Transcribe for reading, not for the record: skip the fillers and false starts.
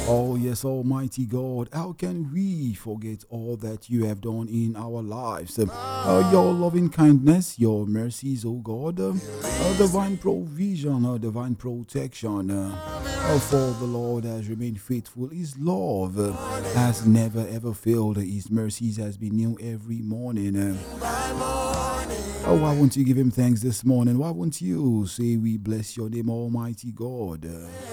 Oh, yes, Almighty God, how can we forget all that you have done in our lives? Your loving kindness, your mercies, oh God, divine provision, divine protection. For the Lord has remained faithful. His love has never ever failed. His mercies has been new every morning. Why won't you give him thanks this morning? Why won't you say we bless your name, Almighty God?